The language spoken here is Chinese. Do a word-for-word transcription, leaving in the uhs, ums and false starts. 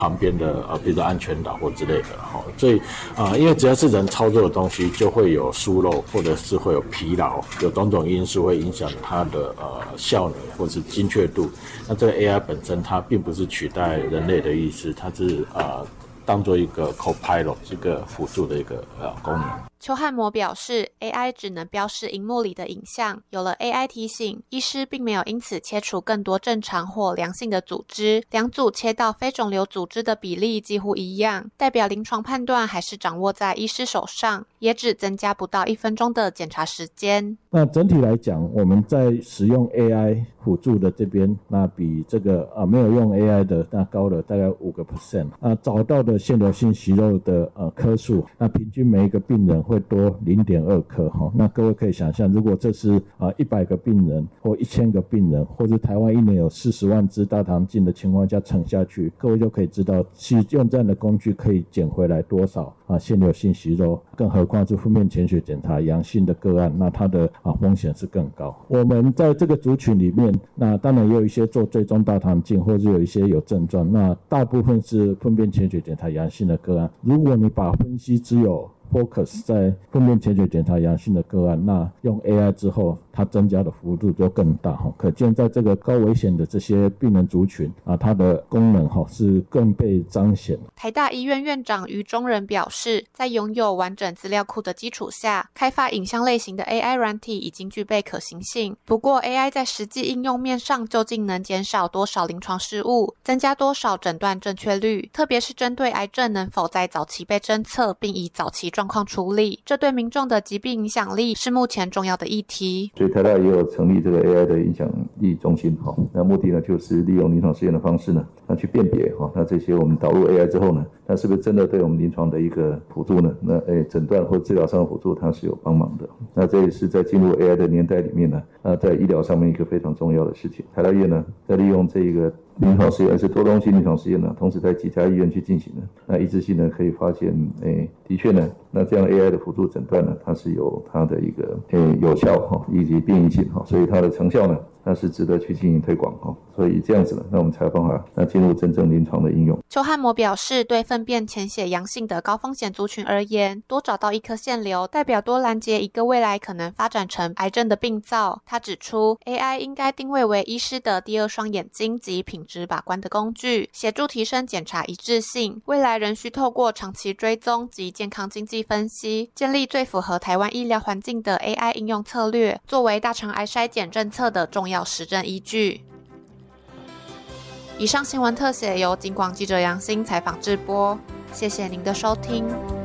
旁边的呃，比如说安全岛或之类的哈，所以啊、呃，因为只要是人操作的东西，就会有疏漏，或者是会有疲劳，有种种因素会影响它的呃效能或是精确度。那这个 A I 本身它并不是取代人类的意思，它是呃当做一个 co-pilot 这个辅助的一个呃功能。 邱汉模表示 A I 只能标示荧幕里的影像，有了 A I 提醒，医师并没有因此切除更多正常或良性的组织，两组切到非肿瘤组织的比例几乎一样，代表临床判断还是掌握在医师手上，也只增加不到一分钟的检查时间。 那整体来讲，我们在使用 A I 辅助的这边，那比这个啊没有用 A I 的那高了大概五个 percent 啊，找到的腺瘤性息肉的呃颗数，那平均每一个病人会多 零点二 颗哈。那各位可以想象，如果这是啊一百个病人或一千个病人，或者台湾一年有四十万支大肠镜的情况下乘下去，各位就可以知道，其实用这样的工具可以捡回来多少啊腺瘤性息肉，更何况是负面潜血检查阳性的个案，那它的啊风险是更高。我们在这个族群里面，那当然也有一些做追踪大肠镜，或者有一些有症状，那大部分是粪便潜血检查阳性的个案。如果你把分析只有focus 在粪便潜血检查阳性的个案，那用 A I 之后，它增加的幅度就更大哈。可见在这个高危险的这些病人族群啊，它的功能哈是更被彰显。 台大医院院长于中仁表示，在拥有完整资料库的基础下，开发影像类型的 A I 软体已经具备可行性。不过 A I 在实际应用面上究竟能减少多少临床失误，增加多少诊断正确率，特别是针对癌症能否在早期被侦测并以早期状况处理，这对民众的疾病影响力是目前重要的议题。 所以台大也有成立这个 A I 的影响力中心，那目的呢就是利用临床实验的方式呢，那去辨别那这些我们导入 A I 之后呢，那是不是真的对我们临床的一个辅助呢？那诶诊断或治疗上的辅助它是有帮忙的。那这也是在进入 A I 的年代里面呢，那在医疗上面一个非常重要的事情。台大医院呢在利用这个临床实验是多中心临床实验呢，同时在几家医院去进行的，那一致性呢可以发现，诶的确呢，那这样 A I 的辅助诊断呢，它是有它的一个诶有效哈以及变异性哈，所以它的成效呢，那是值得去进行推广哈。所以这样子呢，那我们才有办法那进入真正临床的应用。 邱汉模表示，对粪便潜血阳性的高风险族群而言，多找到一颗腺瘤，代表多拦截一个未来可能发展成癌症的病灶。他指出 ，A I 应该定位为医师的第二双眼睛及品质把关的工具，协助提升检查一致性。未来仍需透过长期追踪及健康经济分析，建立最符合台湾医疗环境的 A I 应用策略，作为大肠癌筛检政策的重要实证依据。以上新闻特写由警广记者杨欣采访制播，谢谢您的收听。